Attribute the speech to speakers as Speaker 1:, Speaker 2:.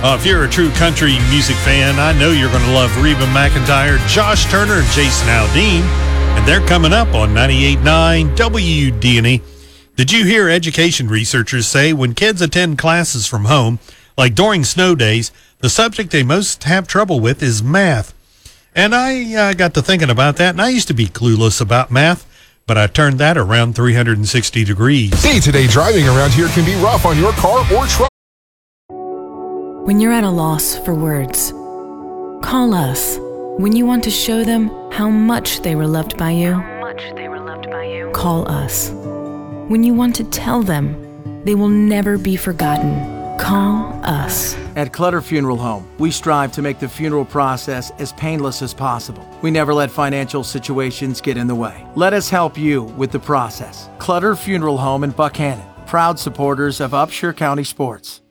Speaker 1: If you're a true country music fan, I know you're going to love Reba McEntire, Josh Turner, and Jason Aldean. And they're coming up on 98.9 WDNE. Did you hear education researchers say when kids attend classes from home, like during snow days, the subject they most have trouble with is math? And I got to thinking about that, and I used to be clueless about math, but I turned that around 360 degrees.
Speaker 2: Day-to-day driving around here can be rough on your car or truck.
Speaker 3: When you're at a loss for words, call us. When you want to show them how much they were loved by you, call us. When you want to tell them they will never be forgotten, call us.
Speaker 4: At Clutter Funeral Home, we strive to make the funeral process as painless as possible. We never let financial situations get in the way. Let us help you with the process. Clutter Funeral Home in Buckhannon, proud supporters of Upshur County sports.